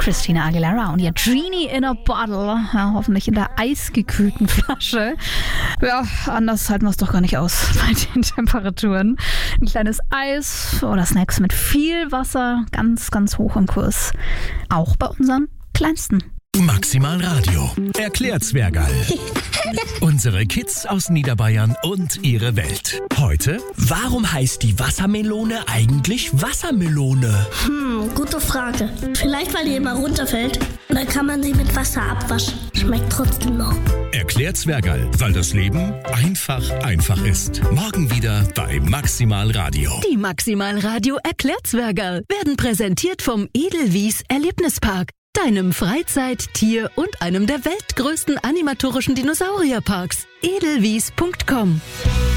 Christina Aguilera und ihr Genie in a Bottle. Ja, hoffentlich in der eisgekühlten Flasche. Ja, anders halten wir es doch gar nicht aus bei den Temperaturen. Ein kleines Eis oder Snacks mit viel Wasser, ganz, ganz hoch im Kurs. Auch bei unseren Kleinsten. Maximal Radio. Erklärt Zwergerl. Unsere Kids aus Niederbayern und ihre Welt. Heute, warum heißt die Wassermelone eigentlich Wassermelone? Gute Frage. Vielleicht, weil die immer runterfällt. Und dann kann man sie mit Wasser abwaschen. Schmeckt trotzdem noch. Erklärt Zwergerl, weil das Leben einfach ist. Morgen wieder bei Maximal Radio. Die Maximal Radio Erklärt Zwergerl werden präsentiert vom Edelwies Erlebnispark. Deinem Freizeit-, Tier- und einem der weltgrößten animatorischen Dinosaurierparks. Edelwies.com